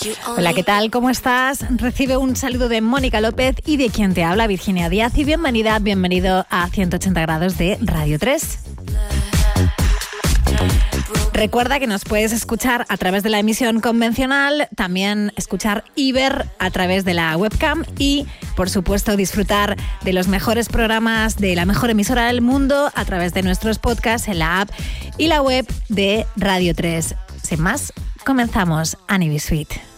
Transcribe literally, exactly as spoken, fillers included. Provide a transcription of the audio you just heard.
Hola, ¿qué tal? ¿Cómo estás? Recibe un saludo de Mónica López y de quien te habla, Virginia Díaz, y bienvenida, bienvenido a ciento ochenta grados de Radio tres. Recuerda que nos puedes escuchar a través de la emisión convencional, también escuchar y ver a través de la webcam y, por supuesto, disfrutar de los mejores programas de la mejor emisora del mundo a través de nuestros podcasts en la app y la web de Radio tres. Sin más, comenzamos Anniversary Suite.